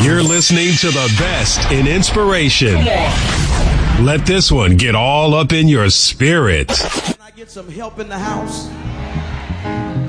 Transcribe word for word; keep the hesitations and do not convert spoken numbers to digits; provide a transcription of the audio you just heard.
You're listening to the best in inspiration. Let this one get all up in your spirit. Can I get some help in the house?